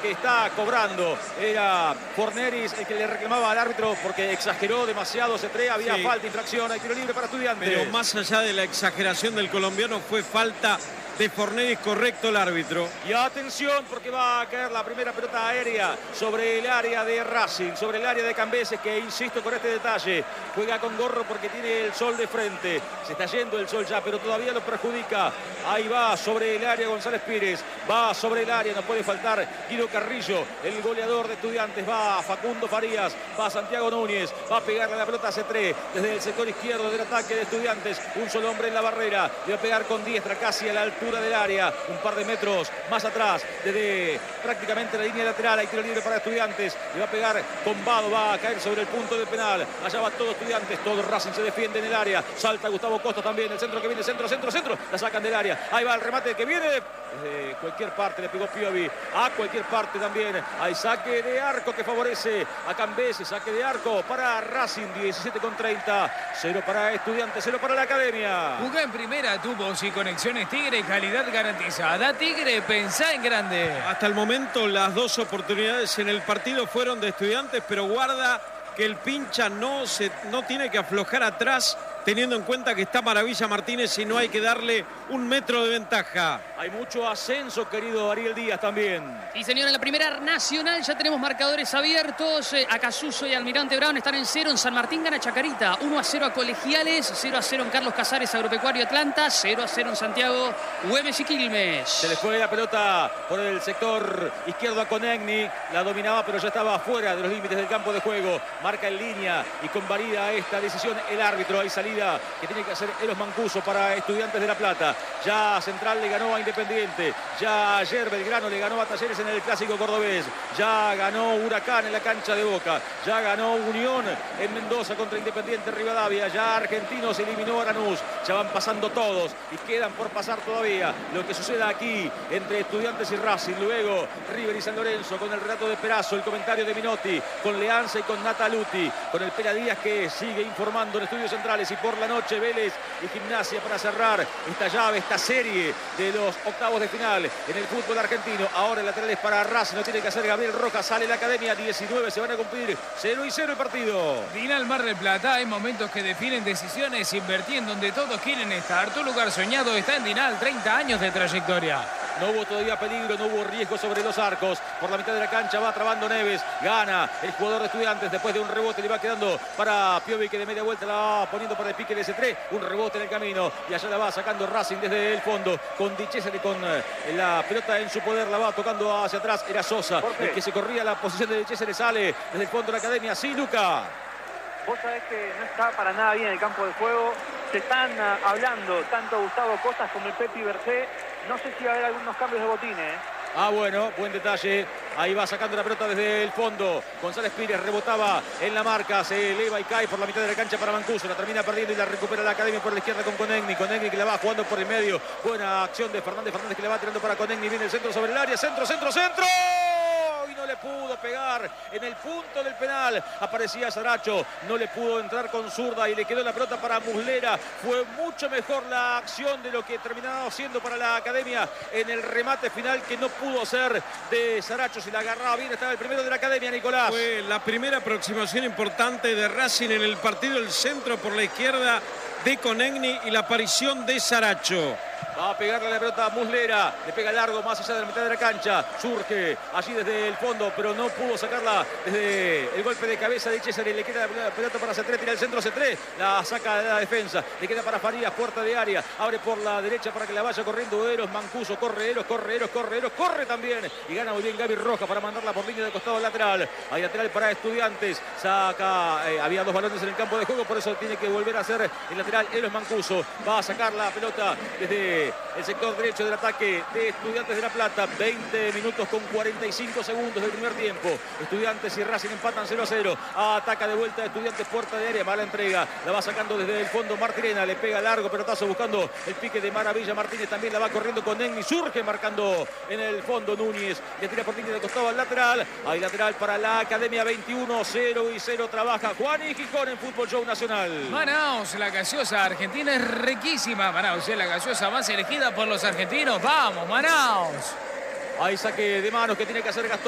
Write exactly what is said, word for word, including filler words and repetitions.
que está cobrando. Era Forneris el que le reclamaba al árbitro porque exageró demasiado Cetré. Había sí. falta, infracción, hay tiro libre para Estudiantes. Pero más allá de la exageración del colombiano, fue falta de Forneris, correcto el árbitro. Y atención porque va a caer la primera pelota aérea sobre el área de Racing, sobre el área de Cambeses, que insisto con este detalle, juega con gorro porque tiene el sol de frente. Se está yendo el sol ya, pero todavía lo perjudica. Ahí va sobre el área González Pires, va sobre el área, no puede faltar Guido Carrillo, el goleador de Estudiantes. Va Facundo Farías, va Santiago Núñez, va a pegarle la pelota a Cetré desde el sector izquierdo del ataque de Estudiantes. Un solo hombre en la barrera, le va a pegar con diestra casi a la altura del área, un par de metros más atrás, desde prácticamente la línea lateral. Hay tiro libre para Estudiantes, le va a pegar con Vado, va a caer sobre el punto del penal. Allá va todo Estudiantes, todo Racing se defiende en el área. Salta Gustavo Costa también, el centro que viene, centro, centro, centro, la sacan del área. Ahí va el remate que viene desde cualquier parte, le pegó Piovi a cualquier parte también. Hay saque de arco que favorece a Cambeses, saque de arco para Racing, diecisiete con treinta, cero para Estudiantes, cero para la Academia. Jugá en primera, tubos y conexiones Tigre, calidad garantizada. Tigre, pensá en grande. Hasta el momento las dos oportunidades en el partido fueron de Estudiantes, pero guarda que el pincha no, se, no tiene que aflojar atrás, teniendo en cuenta que está Maravilla Martínez y no hay que darle un metro de ventaja. Hay mucho ascenso, querido Ariel Díaz también. Y señor, en la primera nacional ya tenemos marcadores abiertos. Acasuso y Almirante Brown están en cero. En San Martín gana Chacarita, uno a cero a Colegiales, cero a cero en Carlos Casares, Agropecuario Atlanta, cero a cero en Santiago, Güemes y Quilmes. Se le fue la pelota por el sector izquierdo a Conegni, la dominaba pero ya estaba fuera de los límites del campo de juego. Marca en línea y convalida esta decisión el árbitro. Hay salida que tiene que hacer Eros Mancuso para Estudiantes de La Plata. Ya Central le ganó a Independiente, ya ayer Belgrano le ganó a Talleres en el Clásico Cordobés, ya ganó Huracán en la cancha de Boca, ya ganó Unión en Mendoza contra Independiente Rivadavia, ya Argentinos eliminó a Lanús. Ya van pasando todos y quedan por pasar todavía lo que suceda aquí entre Estudiantes y Racing. Luego River y San Lorenzo con el relato de Perazo, el comentario de Minotti, con Leanza y con Nataluti, con el Pera Díaz que sigue informando en Estudios Centrales. Y por la noche Vélez y Gimnasia para cerrar esta llave, esta serie de los octavos de final en el fútbol argentino. Ahora el lateral es para Racing, no tiene que hacer Gabriel Rojas, sale la Academia, diecinueve, se van a cumplir cero y cero el partido. Final Mar del Plata, hay momentos que definen decisiones, invertí en donde todos quieren estar. Tu lugar soñado está en Dinal, treinta años de trayectoria. No hubo todavía peligro, no hubo riesgo sobre los arcos. Por la mitad de la cancha va trabando Neves. Gana el jugador de Estudiantes después de un rebote. Le va quedando para Piovi, que de media vuelta la va poniendo para el pique de Cetré. Un rebote en el camino y allá la va sacando Racing desde el fondo. Con Di Cesare con la pelota en su poder. La va tocando hacia atrás. Era Sosa el que se corría la posición de Di Cesare. Sale desde el fondo de la Academia. Sí, Luca. Vos sabés que no está para nada bien el campo de juego. Se están uh, hablando tanto Gustavo Costas como el Pepi Bercé. No sé si va a haber algunos cambios de botines, ¿eh? Ah, bueno, buen detalle. Ahí va sacando la pelota desde el fondo. González Pires rebotaba en la marca. Se eleva y cae por la mitad de la cancha para Mancuso. La termina perdiendo y la recupera la Academia por la izquierda con Conegni. Conegni que la va jugando por el medio. Buena acción de Fernández. Fernández que le va tirando para Conegni. Viene el centro sobre el área. Centro, centro, centro. Y no le pudo pegar en el punto del penal. Aparecía Saracho. No le pudo entrar con zurda y le quedó la pelota para Muslera. Fue mucho mejor la acción de lo que terminaba siendo para la Academia en el remate final, que no pudo ser de Saracho. Si la agarraba bien, estaba el primero de la Academia, Nicolás. Fue la primera aproximación importante de Racing en el partido. El centro por la izquierda de Conegni y la aparición de Saracho. Va a pegarle la pelota a Muslera. Le pega largo más allá de la mitad de la cancha. Surge allí desde el fondo, pero no pudo sacarla desde el golpe de cabeza de Cesare. Le queda la pelota para Cetré. Tira el centro Cetré. La saca de la defensa. Le queda para Farías, puerta de área. Abre por la derecha para que la vaya corriendo Eros Mancuso. Corre Eros, corre Eros, corre Eros. Corre también. Y gana muy bien Gaby Rojas para mandarla por línea de costado lateral. Hay lateral para Estudiantes. Saca. Eh, había dos balones en el campo de juego. Por eso tiene que volver a hacer el lateral Eros Mancuso. Va a sacar la pelota desde el sector derecho del ataque de Estudiantes de La Plata. veinte minutos con cuarenta y cinco segundos del primer tiempo. Estudiantes y Racing empatan cero a cero. Ataca de vuelta Estudiantes, puerta de área. Mala entrega. La va sacando desde el fondo Martirena. Le pega largo pelotazo buscando el pique de Maravilla Martínez. También la va corriendo con Negni. Surge marcando en el fondo Núñez. Le tira por línea de costado al lateral. Hay lateral para la Academia. veintiuno cero y cero trabaja Juan y Gijón en Fútbol Show Nacional. Manaus, la gaseosa argentina es riquísima. Manaus es la gaseosa más elegida por los argentinos. ¡Vamos, Manaus! Hay saque de manos que tiene que hacer Gastón.